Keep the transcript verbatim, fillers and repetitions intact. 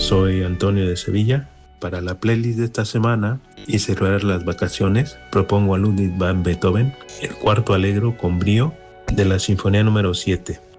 Soy Antonio de Sevilla. Para la playlist de esta semana y cerrar las vacaciones, propongo a Ludwig van Beethoven, el cuarto allegro con brío de la Sinfonía número siete.